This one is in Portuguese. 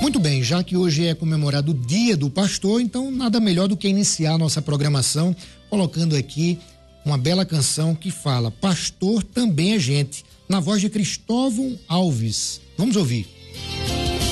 Muito bem, já que hoje é comemorado o Dia do Pastor, então nada melhor do que iniciar a nossa programação colocando aqui uma bela canção que fala Pastor também é gente, na voz de Cristóvão Alves. Vamos ouvir.